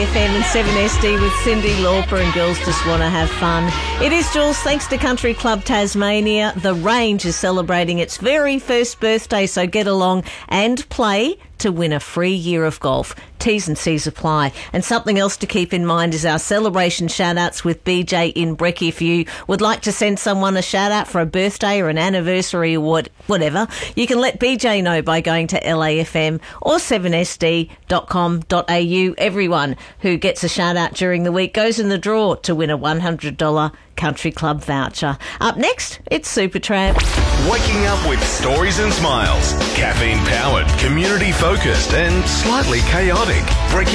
LAFM and 7SD with Cyndi Lauper and Girls Just Want to Have Fun. It is Jules, thanks to Country Club Tasmania. The Range is celebrating its very first birthday, so get along and play to win a free year of golf. T's and C's apply. And something else to keep in mind is our celebration shout-outs with BJ in Brecky. If you would like to send someone a shout-out for a birthday or an anniversary or whatever, you can let BJ know by going to LAFM or 7sd.com.au. Everyone who gets a shout-out during the week goes in the draw to win a $100 Country Club voucher. Up next, it's Supertramp. Waking up with stories and smiles. Caffeine-powered, community-focused and slightly chaotic. Breaking